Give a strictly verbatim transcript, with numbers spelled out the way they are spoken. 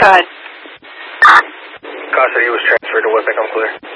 ahead. Custody was transferred to West Beckham Clear.